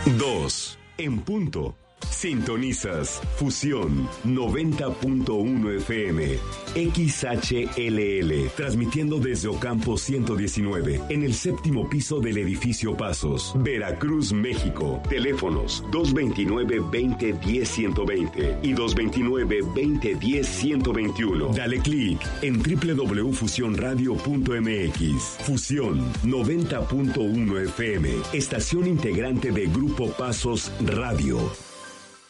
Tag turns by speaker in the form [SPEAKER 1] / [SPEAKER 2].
[SPEAKER 1] 2 en punto. Sintonizas Fusión 90.1 FM XHLL, transmitiendo desde Ocampo 119 en el séptimo piso del edificio Pasos, Veracruz, México. Teléfonos 229-2010-120 y 229-2010-121. Dale clic en www.fusionradio.mx. Fusión 90.1 FM, estación integrante de Grupo Pasos Radio.